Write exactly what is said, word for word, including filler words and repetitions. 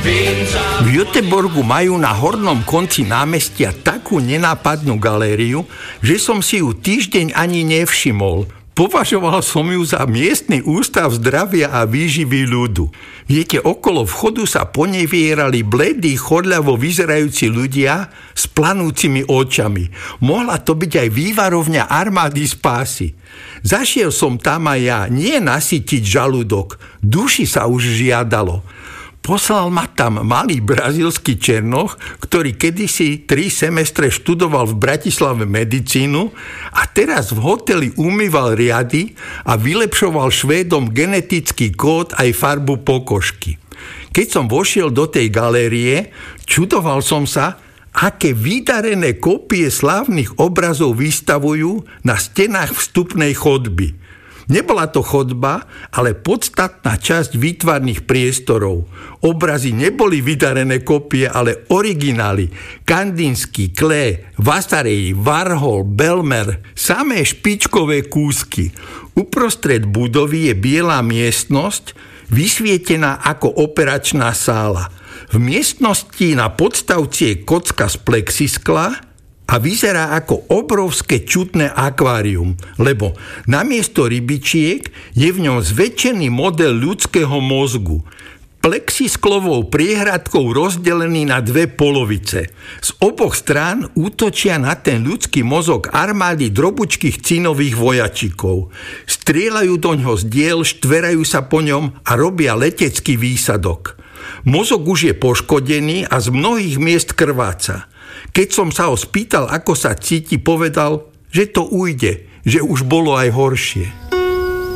V Göteborgu majú na hornom konci námestia takú nenápadnú galériu, že som si ju týždeň ani nevšimol. Považoval som ju za miestny ústav zdravia a výživy ľudu. Viete, okolo vchodu sa ponevierali bledí, chodľavo vyzerajúci ľudia s planúcimi očami. Mohla to byť aj vývarovňa armády spásy. Zašiel som tam aj ja, nie nasytiť žalúdok, duši sa už žiadalo. Poslal ma tam malý brazílsky černoch, ktorý kedysi tri semestre študoval v Bratislave medicínu a teraz v hoteli umýval riady a vylepšoval Švédom genetický kód aj farbu pokožky. Keď som vošiel do tej galérie, čudoval som sa, aké vydarené kópie slávnych obrazov vystavujú na stenách vstupnej chodby. Nebola to chodba, ale podstatná časť výtvarných priestorov. Obrazy neboli vydarené kopie, ale originály. Kandinsky, Klee, Vasarey, Warhol, Belmer. Samé špičkové kúsky. Uprostred budovy je biela miestnosť, vysvietená ako operačná sála. V miestnosti na podstavci je kocka z plexiskla a vyzerá ako obrovské čudné akvárium, lebo namiesto rybičiek je v ňom zväčšený model ľudského mozgu, plexisklovou priehradkou rozdelený na dve polovice. Z oboch strán útočia na ten ľudský mozog armády drobučkých cinových vojačikov. Strieľajú do ňoho z diel, štverajú sa po ňom a robia letecký výsadok. Mozog už je poškodený a z mnohých miest krváca. Keď som sa ho spýtal, ako sa cíti, povedal, že to ujde, že už bolo aj horšie.